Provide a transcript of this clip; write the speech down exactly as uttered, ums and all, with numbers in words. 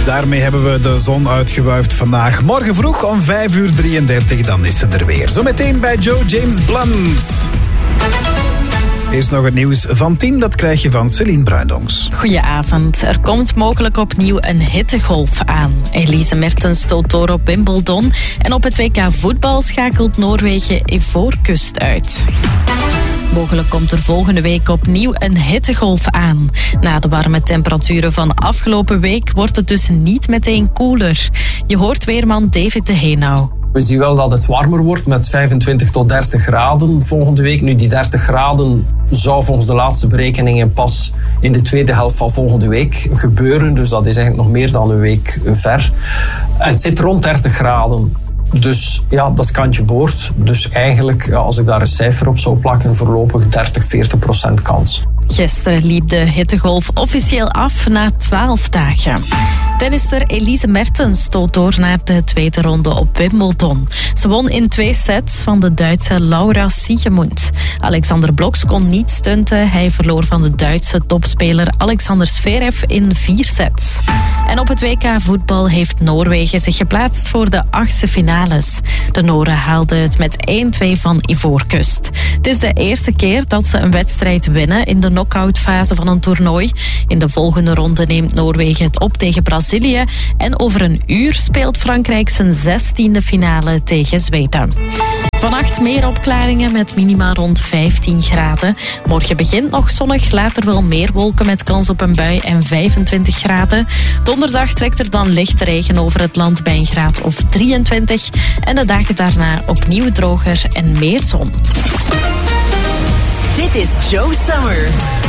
Daarmee hebben we de zon uitgewuifd vandaag. Morgen vroeg om vijf uur drieëndertig, dan is ze er weer. Zometeen bij Joe James Blunt. Eerst nog het nieuws van tien, dat krijg je van Celine Bruindongs. Goedenavond. Er komt mogelijk opnieuw een hittegolf aan. Elise Mertens stoot door op Wimbledon. En op het W K voetbal schakelt Noorwegen Ivoorkust uit. Mogelijk komt er volgende week opnieuw een hittegolf aan. Na de warme temperaturen van afgelopen week wordt het dus niet meteen koeler. Je hoort weerman David de Heenau. We zien wel dat het warmer wordt met vijfentwintig tot dertig graden volgende week. Nu, die dertig graden zou volgens de laatste berekeningen pas in de tweede helft van volgende week gebeuren. Dus dat is eigenlijk nog meer dan een week ver. En het zit rond dertig graden. Dus ja, dat is kantje boord. Dus eigenlijk, als ik daar een cijfer op zou plakken, voorlopig dertig, veertig procent kans. Gisteren liep de hittegolf officieel af na twaalf dagen. Tennister Elise Mertens stoot door naar de tweede ronde op Wimbledon. Ze won in twee sets van de Duitse Laura Siegemund. Alexander Bloks kon niet stunten. Hij verloor van de Duitse topspeler Alexander Zverev in vier sets. En op het W K voetbal heeft Noorwegen zich geplaatst voor de achtste finales. De Noren haalden het met één-twee van Ivoorkust. Het is de eerste keer dat ze een wedstrijd winnen in de knock-outfase van een toernooi. In de volgende ronde neemt Noorwegen het op tegen Brazilië. En over een uur speelt Frankrijk zijn zestiende finale tegen Zweden. Vannacht meer opklaringen met minima rond vijftien graden. Morgen begint nog zonnig, later wel meer wolken met kans op een bui en vijfentwintig graden. Donderdag trekt er dan lichte regen over het land bij een graad of drieëntwintig. En de dagen daarna opnieuw droger en meer zon. Dit is Joe Summer.